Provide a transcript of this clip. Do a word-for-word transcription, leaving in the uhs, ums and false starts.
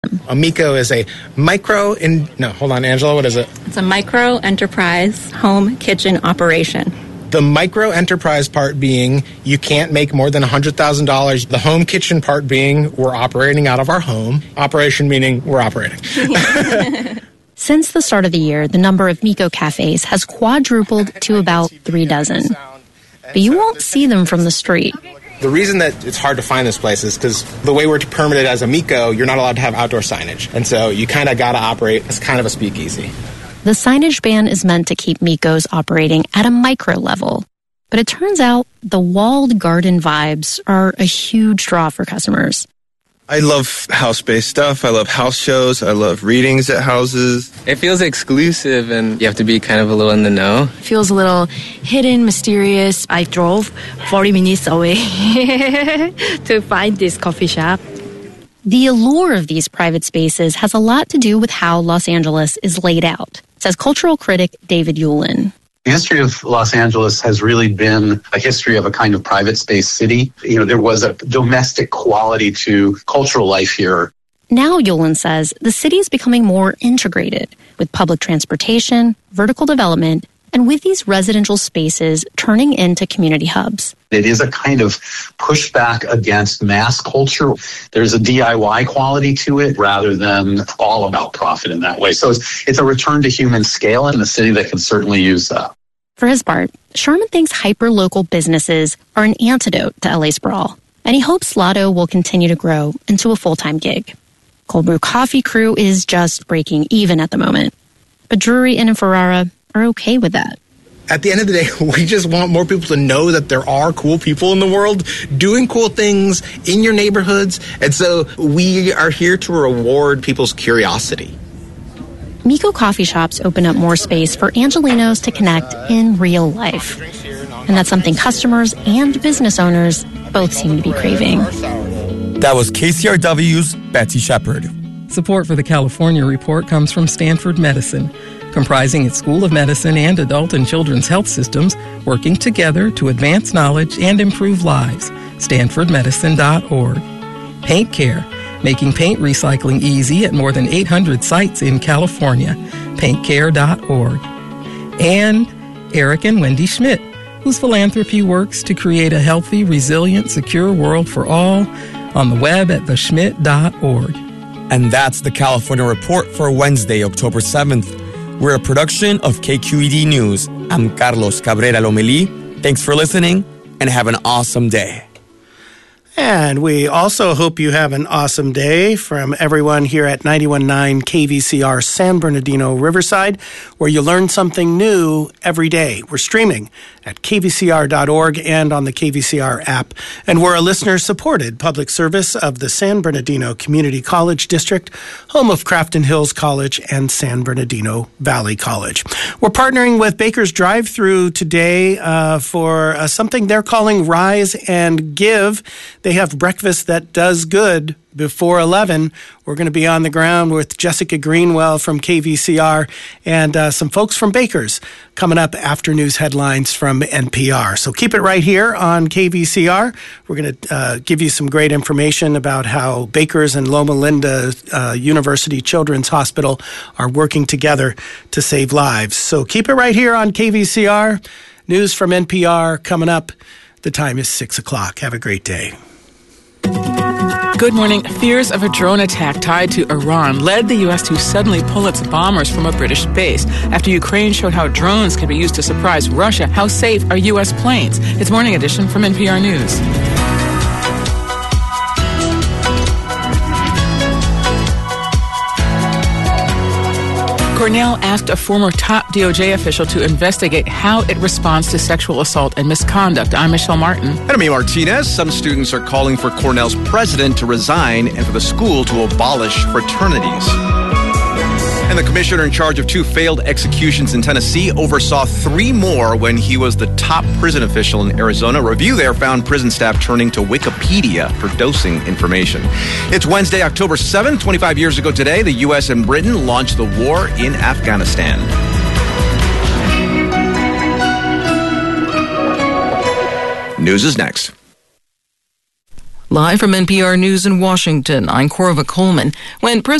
A MICO is a micro, in, no, hold on, Angela, what is it? It's a micro enterprise home kitchen operation. The micro enterprise part being you can't make more than one hundred thousand dollars. The home kitchen part being we're operating out of our home. Operation meaning we're operating. Since the start of the year, the number of MICO cafes has quadrupled to about three dozen. But you won't see them from the street. The reason that it's hard to find this place is because the way we're permitted as a MICO, you're not allowed to have outdoor signage. And so you kind of got to operate as kind of a speakeasy. The signage ban is meant to keep MICOs operating at a micro level. But it turns out the walled garden vibes are a huge draw for customers. I love house-based stuff. I love house shows. I love readings at houses. It feels exclusive, and you have to be kind of a little in the know. It feels a little hidden, mysterious. I drove forty minutes away to find this coffee shop. The allure of these private spaces has a lot to do with how Los Angeles is laid out, says cultural critic David Yulin. The history of Los Angeles has really been a history of a kind of private space city. You know, there was a domestic quality to cultural life here. Now, Yulin says, the city is becoming more integrated with public transportation, vertical development, and with these residential spaces turning into community hubs. It is a kind of pushback against mass culture. There's a D I Y quality to it rather than all about profit in that way. So it's, it's a return to human scale in a city that can certainly use that. For his part, Sharman thinks hyper-local businesses are an antidote to L A sprawl, and he hopes Lotto will continue to grow into a full-time gig. Cold Brew Coffee Crew is just breaking even at the moment, but Drury Inn and Ferrara are okay with that. At the end of the day, we just want more people to know that there are cool people in the world doing cool things in your neighborhoods. And so we are here to reward people's curiosity. MICO coffee shops open up more space for Angelenos to connect in real life. And that's something customers and business owners both seem to be craving. That was K C R W's Betsy Shepard. Support for the California Report comes from Stanford Medicine, comprising its School of Medicine and adult and children's health systems working together to advance knowledge and improve lives. stanford medicine dot org. Paint Care, making paint recycling easy at more than eight hundred sites in California. paint care dot org. And Eric and Wendy Schmidt, whose philanthropy works to create a healthy, resilient, secure world for all, on the web at the schmidt dot org. And that's the California Report for Wednesday, October seventh. We're a production of K Q E D News. I'm Carlos Cabrera Lomelí. Thanks for listening, and have an awesome day. And we also hope you have an awesome day from everyone here at ninety-one point nine K V C R San Bernardino Riverside, where you learn something new every day. We're streaming at K V C R dot org and on the K V C R app. And we're a listener-supported public service of the San Bernardino Community College District, home of Crafton Hills College and San Bernardino Valley College. We're partnering with Baker's Drive-Thru today uh, for uh, something they're calling Rise and Give. They have breakfast that does good before eleven. We're going to be on the ground with Jessica Greenwell from K V C R and uh, some folks from Baker's coming up after news headlines from N P R. So keep it right here on K V C R. We're going to uh, give you some great information about how Baker's and Loma Linda uh, University Children's Hospital are working together to save lives. So keep it right here on K V C R. News from N P R coming up. The time is six o'clock. Have a great day. Good morning. Fears of a drone attack tied to Iran led the U S to suddenly pull its bombers from a British base. After Ukraine showed how drones can be used to surprise Russia, how safe are U S planes? It's Morning Edition from N P R News. Cornell asked a former top D O J official to investigate how it responds to sexual assault and misconduct. I'm Michelle Martin. And I'm Martinez. Some students are calling for Cornell's president to resign and for the school to abolish fraternities. And the commissioner in charge of two failed executions in Tennessee oversaw three more when he was the top prison official in Arizona. A review there found prison staff turning to Wikipedia for dosing information. It's Wednesday, October seventh. twenty-five years ago today, the U S and Britain launched the war in Afghanistan. News is next. Live from N P R News in Washington, I'm Corva Coleman. When President